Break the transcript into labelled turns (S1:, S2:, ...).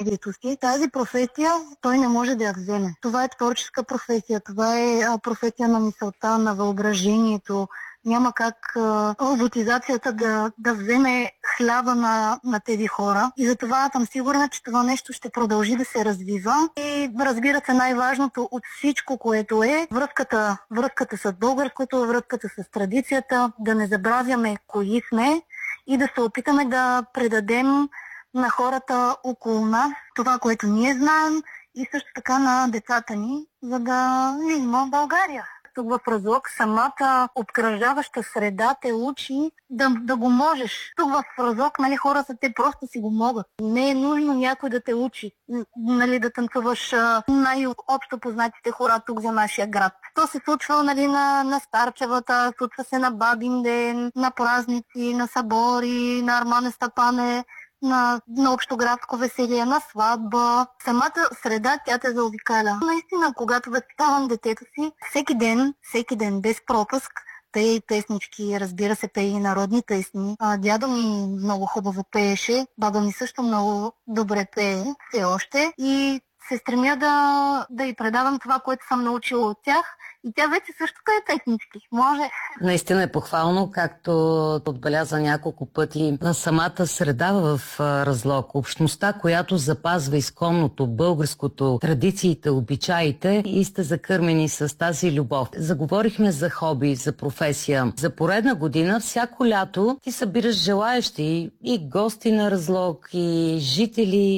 S1: развитието си. Тази професия той не може да я вземе. Това е творческа професия, това е професия на мисълта, на въображението. Няма как роботизацията да вземе хляба на тези хора. И затова съм сигурна, че това нещо ще продължи да се развива. И разбира се, най-важното от всичко, което е връзката с българското, връзката с традицията, да не забравяме кои сме и да се опитаме да предадем на хората около нас това, което ние знаем и също така на децата ни, за да видим България. Тук в Разлог самата обкръжаваща среда те учи да го можеш. Тук в Разлог, нали, хората те просто си го могат. Не е нужно някой да те учи, нали, да танцуваш най-общо познатите хора тук за нашия град. То се случва, нали, на Старчевата, случва се на Бабин ден, на празници, на събори, на Армане Стапане, на общоградско веселие, на сватба. Самата среда тя те заобикаля. Наистина, когато възпитавам детето си, всеки ден, без пропуск, пее и песнички, разбира се, пее и народни песни. Дядо ми много хубаво пееше, баба ми също много добре пее все още и се стремя да й предавам това, което съм научила от тях. И тя вече също е песнички. Може.
S2: Наистина е похвално, както отбеляза няколко пъти, на самата среда в Разлог. Общността, която запазва изконното, българското, традициите, обичаите и сте закърмени с тази любов. Заговорихме за хоби, за професия. За поредна година, всяко лято ти събираш желаещи и гости на Разлог, и жители